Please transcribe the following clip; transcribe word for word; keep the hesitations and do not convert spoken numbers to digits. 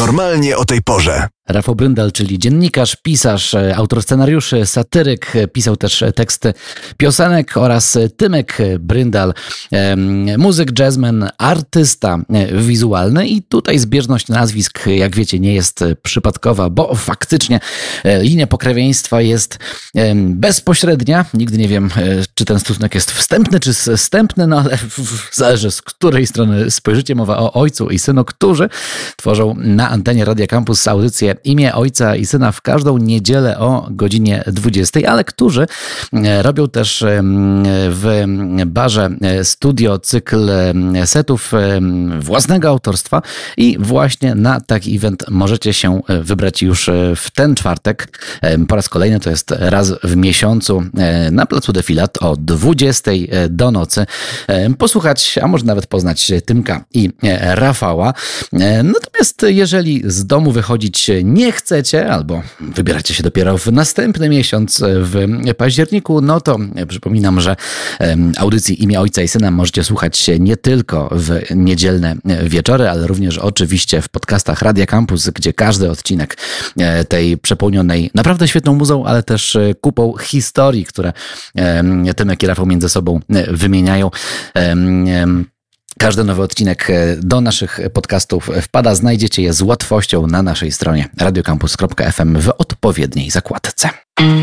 Normalnie o tej porze. Rafał Bryndal, czyli dziennikarz, pisarz, autor scenariuszy, satyryk, pisał też teksty piosenek, oraz Tymek Bryndal, muzyk, jazzman, artysta wizualny. I tutaj zbieżność nazwisk, jak wiecie, nie jest przypadkowa, bo faktycznie linia pokrewieństwa jest bezpośrednia. Nigdy nie wiem, czy ten stosunek jest wstępny, czy zstępny, no ale zależy, z której strony spojrzycie. Mowa o ojcu i synu, którzy tworzą na antenie Radia Campus audycję Imię Ojca i Syna w każdą niedzielę o godzinie dwudziestej, ale którzy robią też w barze studio cykl setów własnego autorstwa i właśnie na taki event możecie się wybrać już w ten czwartek. Po raz kolejny, to jest raz w miesiącu na placu Defilat o dwudziestej do nocy. Posłuchać, a może nawet poznać Tymka i Rafała. Natomiast jeżeli z domu wychodzić nie chcecie, albo wybieracie się dopiero w następny miesiąc, w październiku, no to przypominam, że audycji Imię Ojca i Syna możecie słuchać nie tylko w niedzielne wieczory, ale również oczywiście w podcastach Radia Campus, gdzie każdy odcinek tej przepełnionej naprawdę świetną muzą, ale też kupą historii, które Tymek i Rafał między sobą wymieniają. Każdy nowy odcinek do naszych podcastów wpada. Znajdziecie je z łatwością na naszej stronie radiocampus kropka f m w odpowiedniej zakładce.